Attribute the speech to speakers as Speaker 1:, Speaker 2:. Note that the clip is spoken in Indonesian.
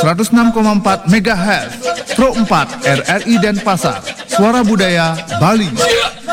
Speaker 1: 106,4 MHz, Pro 4 RRI Denpasar, Suara Budaya Bali.